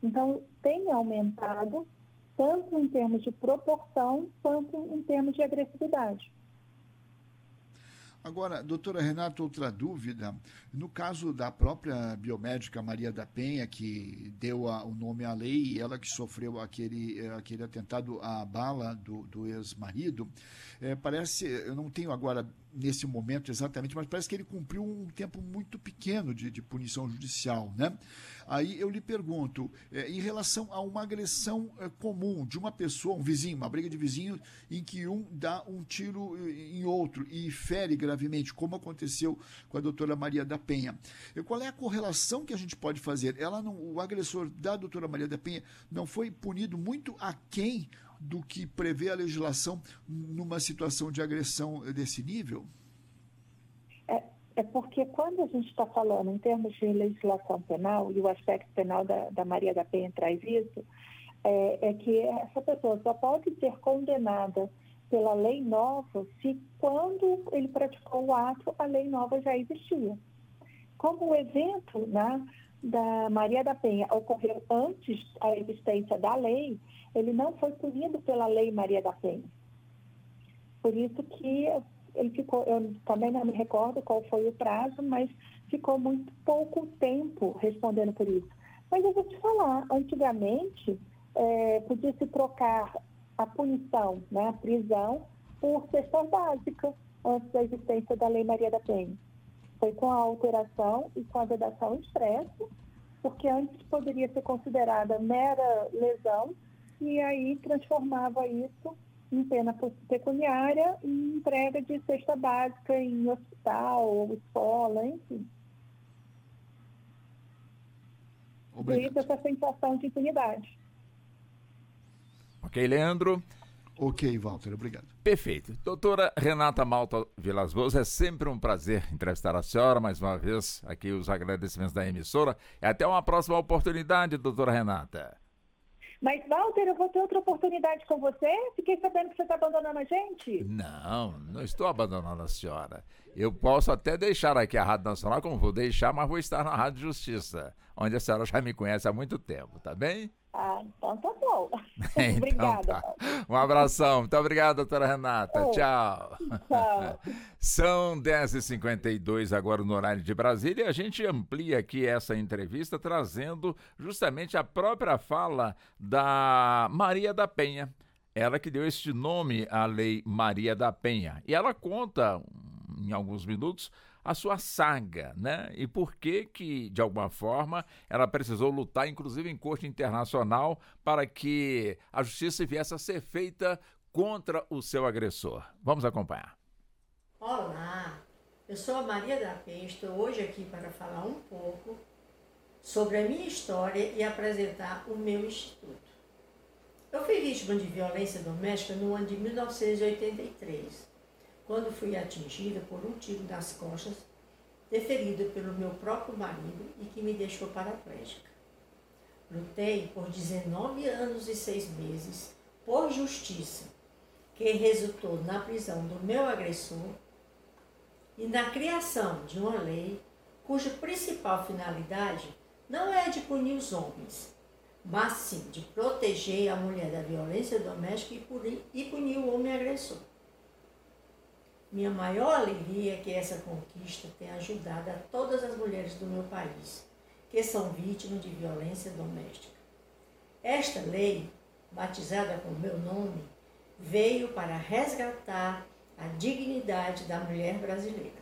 Então, tem aumentado tanto em termos de proporção, quanto em termos de agressividade. Agora, doutora Renata, outra dúvida. No caso da própria biomédica Maria da Penha, que deu o nome à lei, ela que sofreu aquele atentado à bala do ex-marido, parece, eu não tenho agora nesse momento exatamente, mas parece que ele cumpriu um tempo muito pequeno de punição judicial, né? Aí eu lhe pergunto, em relação a uma agressão comum de uma pessoa, um vizinho, uma briga de vizinho, em que um dá um tiro em outro e fere gravemente, como aconteceu com a doutora Maria da Penha. Qual é a correlação que a gente pode fazer? O agressor da doutora Maria da Penha não foi punido muito aquém do que prevê a legislação numa situação de agressão desse nível? É porque quando a gente está falando em termos de legislação penal, e o aspecto penal da Maria da Penha traz isso, é que essa pessoa só pode ser condenada pela lei nova se quando ele praticou o ato, a lei nova já existia. Como o evento, né, da Maria da Penha ocorreu antes da existência da lei, ele não foi punido pela lei Maria da Penha. Por isso que ele ficou, eu também não me recordo qual foi o prazo, mas ficou muito pouco tempo respondendo por isso. Mas eu vou te falar, antigamente podia-se trocar a punição, né, a prisão, por cesta básica, antes da existência da lei Maria da Penha. Foi com a alteração e com a vedação expressa, porque antes poderia ser considerada mera lesão, e aí transformava isso em pena pecuniária e entrega de cesta básica em hospital ou escola, enfim. Por isso essa sensação de impunidade. Ok, Leandro? Ok, Walter, obrigado. Perfeito. Doutora Renata Malta Vilas Boas, é sempre um prazer entrevistar a senhora, mais uma vez, aqui os agradecimentos da emissora. E até uma próxima oportunidade, doutora Renata. Mas, Walter, eu vou ter outra oportunidade com você? Fiquei sabendo que você está abandonando a gente? Não estou abandonando a senhora. Eu posso até deixar aqui a Rádio Nacional, como vou deixar, mas vou estar na Rádio Justiça, onde a senhora já me conhece há muito tempo, tá bem? Então tá bom. Então, Obrigada. Tá. Um abração. Muito obrigado, doutora Renata. Tchau. Tchau. São 10h52 agora no horário de Brasília. A gente amplia aqui essa entrevista trazendo justamente a própria fala da Maria da Penha. Ela que deu este nome à Lei Maria da Penha. E ela conta, em alguns minutos, a sua saga, né? E por que, de alguma forma, ela precisou lutar, inclusive em corte internacional, para que a justiça viesse a ser feita contra o seu agressor. Vamos acompanhar. Olá, eu sou a Maria da Penha, estou hoje aqui para falar um pouco sobre a minha história e apresentar o meu instituto. Eu fui vítima de violência doméstica no ano de 1983, quando fui atingida por um tiro nas costas, deferido pelo meu próprio marido e que me deixou paraplégica. Lutei por 19 anos e 6 meses por justiça, que resultou na prisão do meu agressor e na criação de uma lei cuja principal finalidade não é de punir os homens, mas sim de proteger a mulher da violência doméstica e punir o homem agressor. Minha maior alegria é que essa conquista tenha ajudado a todas as mulheres do meu país, que são vítimas de violência doméstica. Esta lei, batizada com meu nome, veio para resgatar a dignidade da mulher brasileira.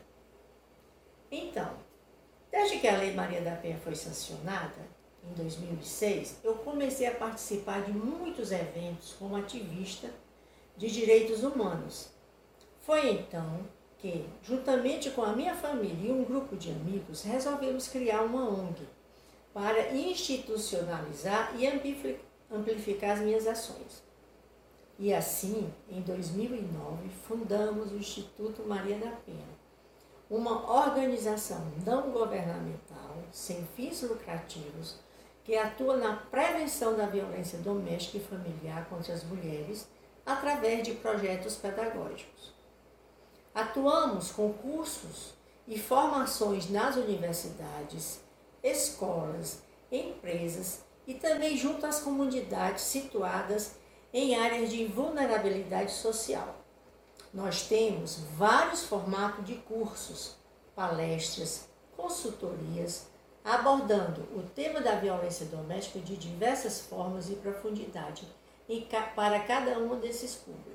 Então, desde que a Lei Maria da Penha foi sancionada, em 2006, eu comecei a participar de muitos eventos como ativista de direitos humanos. Foi então que, juntamente com a minha família e um grupo de amigos, resolvemos criar uma ONG para institucionalizar e amplificar as minhas ações. E assim, em 2009, fundamos o Instituto Maria da Penha, uma organização não governamental, sem fins lucrativos, que atua na prevenção da violência doméstica e familiar contra as mulheres através de projetos pedagógicos. Atuamos com cursos e formações nas universidades, escolas, empresas e também junto às comunidades situadas em áreas de vulnerabilidade social. Nós temos vários formatos de cursos, palestras, consultorias, abordando o tema da violência doméstica de diversas formas e profundidade para cada um desses públicos.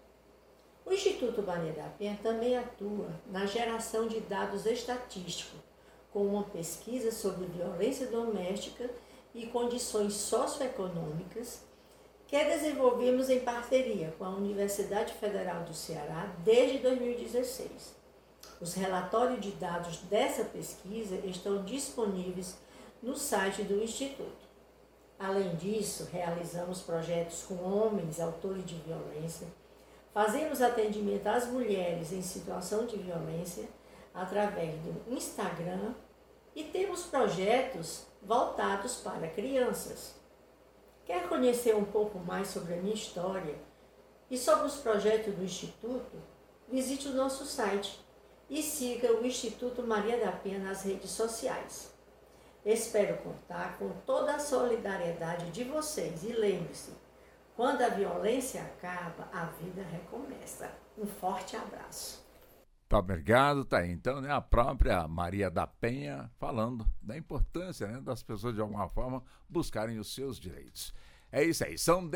O Instituto Maria da Penha também atua na geração de dados estatísticos, com uma pesquisa sobre violência doméstica e condições socioeconômicas, que desenvolvemos em parceria com a Universidade Federal do Ceará desde 2016. Os relatórios de dados dessa pesquisa estão disponíveis no site do Instituto. Além disso, realizamos projetos com homens autores de violência, fazemos atendimento às mulheres em situação de violência através do Instagram e temos projetos voltados para crianças. Quer conhecer um pouco mais sobre a minha história e sobre os projetos do Instituto? Visite o nosso site e siga o Instituto Maria da Penha nas redes sociais. Espero contar com toda a solidariedade de vocês e lembre-se, quando a violência acaba, a vida recomeça. Um forte abraço. Tá, obrigado, tá aí. Então, né, a própria Maria da Penha falando da importância, né, das pessoas, de alguma forma, buscarem os seus direitos. É isso aí, são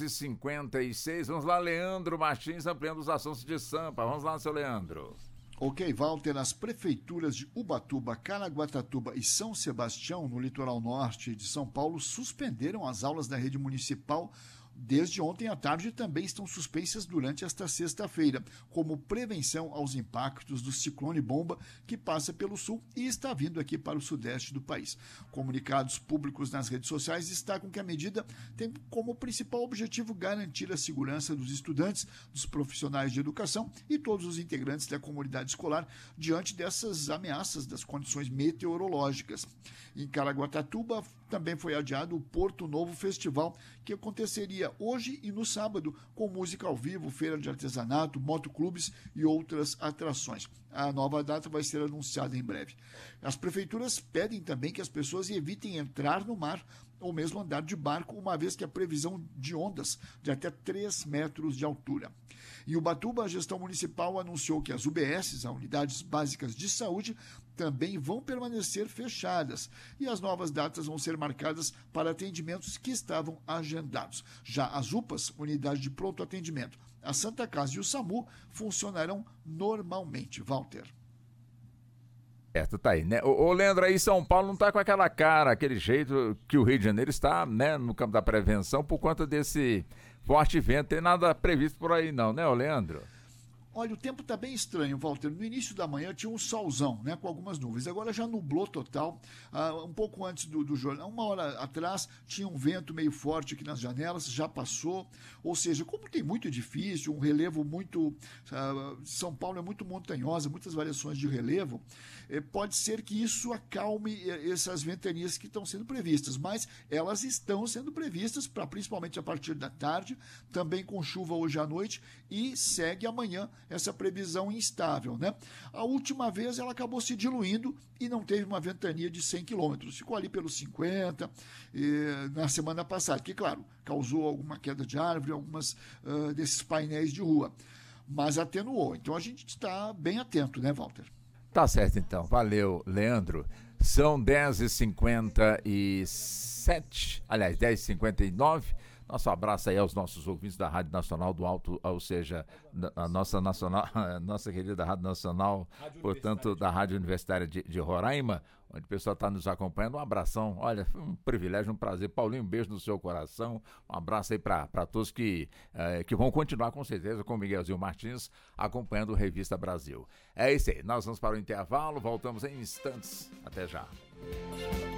10h56. Vamos lá, Leandro Martins, ampliando os assuntos de Sampa. Vamos lá, seu Leandro. Ok, Walter, as prefeituras de Ubatuba, Caraguatatuba e São Sebastião, no litoral norte de São Paulo, suspenderam as aulas da rede municipal desde ontem à tarde e também estão suspensas durante esta sexta-feira, como prevenção aos impactos do ciclone bomba que passa pelo sul e está vindo aqui para o sudeste do país. Comunicados públicos nas redes sociais destacam que a medida tem como principal objetivo garantir a segurança dos estudantes, dos profissionais de educação e todos os integrantes da comunidade escolar diante dessas ameaças das condições meteorológicas. Em Caraguatatuba também foi adiado o Porto Novo Festival, que aconteceria hoje e no sábado, com música ao vivo, feira de artesanato, motoclubes e outras atrações. A nova data vai ser anunciada em breve. As prefeituras pedem também que as pessoas evitem entrar no mar ou mesmo andar de barco, uma vez que a previsão de ondas de até 3 metros de altura. Em Ubatuba, a gestão municipal anunciou que as UBSs, as Unidades Básicas de Saúde, também vão permanecer fechadas e as novas datas vão ser marcadas para atendimentos que estavam agendados. Já as UPAs, Unidade de Pronto Atendimento, a Santa Casa e o SAMU funcionarão normalmente. Walter. Certo, tá aí, né? Ô Leandro, aí São Paulo não tá com aquela cara, aquele jeito que o Rio de Janeiro está, né, no campo da prevenção por conta desse forte vento. Tem nada previsto por aí não, né, ô Leandro? Olha, o tempo está bem estranho, Walter. No início da manhã tinha um solzão, né, com algumas nuvens. Agora já nublou total. Um pouco antes do jornal, 1 hora atrás, tinha um vento meio forte aqui nas janelas, já passou. Ou seja, como tem muito edifício, um relevo muito... São Paulo é muito montanhosa, muitas variações de relevo. Pode ser que isso acalme essas ventanias que estão sendo previstas, mas elas estão sendo previstas, principalmente a partir da tarde, também com chuva hoje à noite, e segue amanhã essa previsão instável, né? A última vez ela acabou se diluindo e não teve uma ventania de 100 km, ficou ali pelos 50 na semana passada, que claro, causou alguma queda de árvore, algumas desses painéis de rua, mas atenuou. Então a gente está bem atento, né, Walter? Tá certo então, valeu, Leandro. São 10h57, aliás, 10h59. Nosso abraço aí aos nossos ouvintes da Rádio Nacional do Alto, ou seja, a nossa querida Rádio Nacional, portanto, da Rádio Universitária de Roraima, onde o pessoal está nos acompanhando. Um abração, olha, foi um privilégio, um prazer. Paulinho, um beijo no seu coração. Um abraço aí para todos que vão continuar, com certeza, com o Miguelzinho Martins, acompanhando o Revista Brasil. É isso aí, nós vamos para o intervalo, voltamos em instantes. Até já.